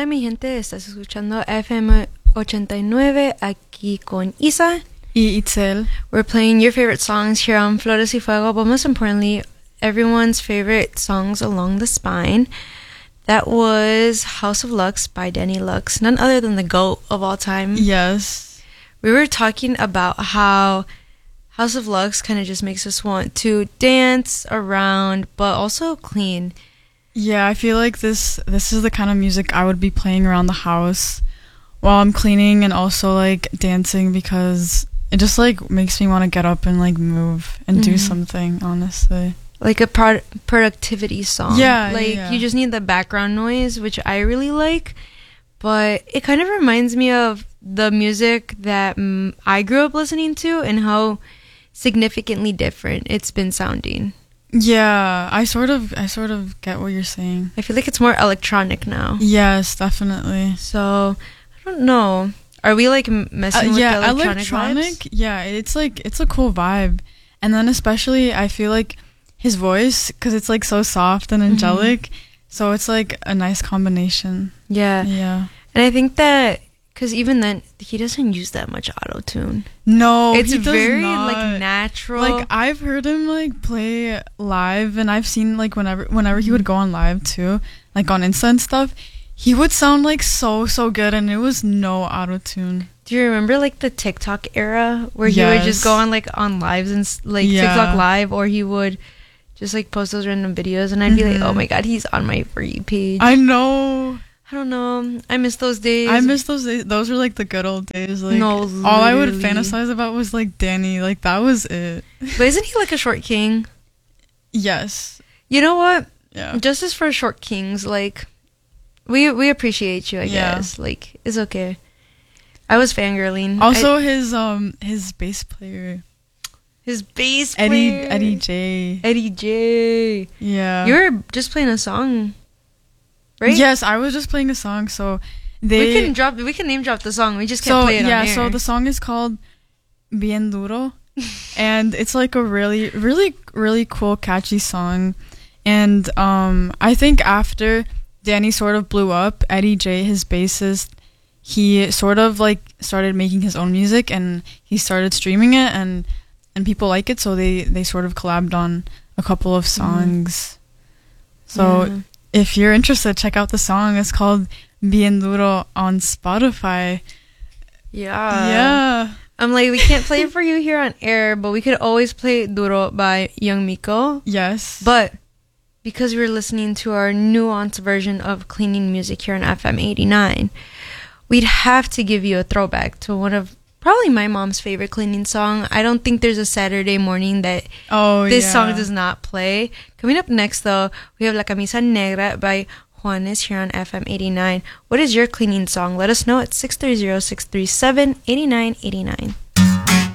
Hola mi gente, estás escuchando FM 89 aquí con Isa. Y Itzel. We're playing your favorite songs here on Flores y Fuego, but most importantly, everyone's favorite songs along the spine. That was House of Lux by Danny Lux, none other than the GOAT of all time. Yes. We were talking about how House of Lux kind of just makes us want to dance around, but also clean. Yeah, I feel like this is the kind of music I would be playing around the house while I'm cleaning and also like dancing, because it just like makes me want to get up and like move and do something, honestly. Like a productivity song. Yeah. Like yeah. you just need the background noise, which I really like, but it kind of reminds me of the music that I grew up listening to and how significantly different it's been sounding. Yeah, I sort of get what you're saying. I feel like it's more electronic now. Yes, definitely. So, I don't know. Are we like messing with the electronic vibes? Yeah, it's a cool vibe. And then especially I feel like his voice, because it's like so soft and angelic, so it's like a nice combination. Yeah. Yeah. And I think that because even then he doesn't use that much auto-tune. No, it's he does very not. like natural. Like I've heard him like play live, and I've seen like whenever he would go on live too, like on Insta and stuff, he would sound like so good, and it was no auto-tune. Do you remember like the TikTok era where he would just go on like on lives and like TikTok live, or he would just like post those random videos, and I'd be like, oh my god, he's on my For You page. I know. I don't know. I miss those days. I miss those days. Those were like the good old days. Like, no, all I would fantasize about was like Danny. Like that was it. But isn't he like a short king? Yes. You know what? Yeah. Justice for short kings. Like, we appreciate you. I guess. Like, it's okay. I was fangirling. Also, his bass player. His bass player. Eddie J. Eddie J. Yeah. You were just playing a song. Right? Yes, I was just playing a song, so we can name drop the song. We just can't play it on air. So the song is called Bien Duro, and it's like a really, really, really cool, catchy song. And I think after Danny sort of blew up, Eddie J, his bassist, he sort of like started making his own music, and he started streaming it, and people like it, so they sort of collabed on a couple of songs. So if you're interested, check out the song. It's called Bien Duro on Spotify. Yeah. I'm like, we can't play it for you here on air, but we could always play Duro by Young Miko. Yes. But because we're listening to our nuanced version of cleaning music here on FM 89, we'd have to give you a throwback to one of probably my mom's favorite cleaning song. I don't think there's a Saturday morning that this song does not play. Coming up next, though, we have La Camisa Negra by Juanes here on FM 89. What is your cleaning song? Let us know at 630-637-8989.